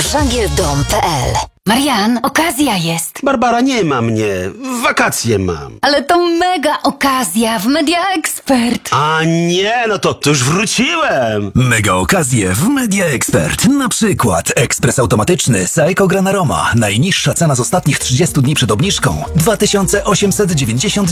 Żagiel.dom.pl. Marian, okazja jest. Barbara, nie ma mnie. Wakacje mam. Ale to mega okazja w Media Expert. A nie, no to już wróciłem. Mega okazje w Media Expert. Na przykład ekspres automatyczny Saeco Granaroma. Najniższa cena z ostatnich 30 dni przed obniżką 2899